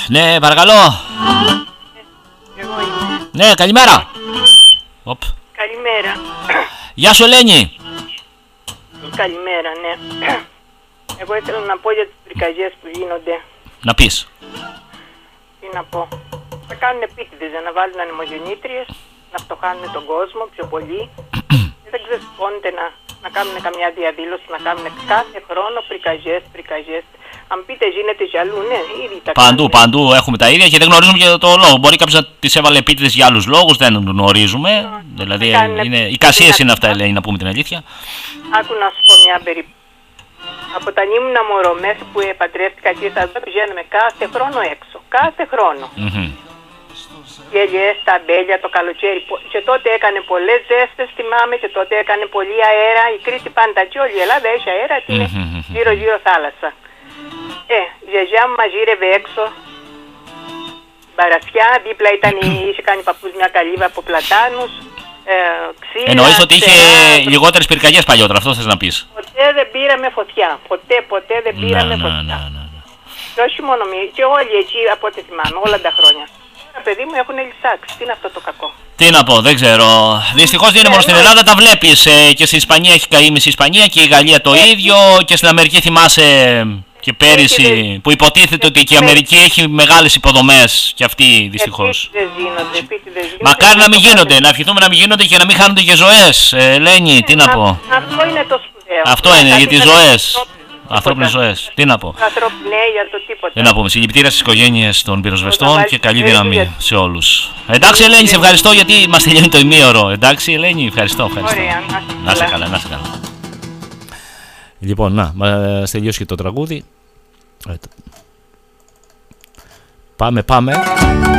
Ναι, παρακαλώ. Εγώ είμαι. Ναι, καλημέρα. Καλημέρα. Γεια σου, Ελένη. Καλημέρα, ναι. Εγώ ήθελα να πω για τις πυρκαγιές που γίνονται. Να πεις. Τι να πω. Θα κάνουν επίτηδες να βάλουν ανεμογεννήτριες, να φτωχάνουν τον κόσμο πιο πολύ. Δεν ξεσηκώνεται να κάνουν καμιά διαδήλωση, να κάνουν κάθε χρόνο πυρκαγιές. Αν πείτε γίνεται για αλλού, ναι, ήδη τα Παντού έχουμε τα ίδια και δεν γνωρίζουμε και το λόγο. Μπορεί κάποιος να τις έβαλε επίτηδες για άλλους λόγους, δεν γνωρίζουμε. Δηλαδή, οι κασίες είναι αυτά, Ελένη, να πούμε την αλήθεια. Άκου να σου πω μια περίπτωση. Από τα ήμουνα μωρό μέχρι που παντρεύτηκα και ήρθα εδώ, πηγαίνουμε κάθε χρόνο έξω. Κάθε χρόνο. Οι ελιές, τα αμπέλια, το καλοκαίρι. Και τότε έκανε πολλές ζέστες, θυμάμαι, και τότε έκανε πολύ αέρα. Η Κρήτη πάντα και όλη η Ελλάδα έχει αέρα, είναι γύρω-γύρω θάλασσα. Η γιαγιά μου μαζίρευε έξω. Μπαρασιά, δίπλα είχε κάνει παππούς μια καλύβα από πλατάνους. Ξύλα, εννοείς ότι είχε λιγότερες πυρκαγιές παλιότερα, αυτό θες να πεις. Ποτέ δεν πήραμε φωτιά. Ποτέ δεν πήραμε φωτιά. Και όχι μόνο και όλοι εκεί από ό,τι θυμάμαι, όλα τα χρόνια. Τώρα, παιδί μου, έχουν λυσάξει. Τι είναι αυτό το κακό. Τι να πω, δεν ξέρω. Δυστυχώς δεν είναι μόνο στην Ελλάδα, τα βλέπεις. Και στην Ισπανία έχει καεί μισή Ισπανία και η Γαλλία το ίδιο. Και στην Αμερική θυμάσαι και πέρυσι που υποτίθεται ότι και η Αμερική έχει μεγάλες υποδομές. Και αυτή δυστυχώς. Μακάρι να μην γίνονται, να ευχηθούμε να μην γίνονται και να μην χάνονται και ζωές. Ελένη, τι να πω. Αυτό είναι το σπουδαίο. Αυτό είναι για τις ζωές. Ανθρώπινες ζωές. Τι να πω. Δεν να πούμε. Συλληπιτήρια στις οικογένειες των πυροσβεστών και καλή δύναμη σε όλους. Εντάξει, Ελένη, σε ευχαριστώ γιατί μας τελειώνει το ημίωρο. Εντάξει, Ελένη, ευχαριστώ. Να σε καλά, να σε καλά. Λοιπόν, να, μας τελειώσει και το τραγούδι. Πάμε.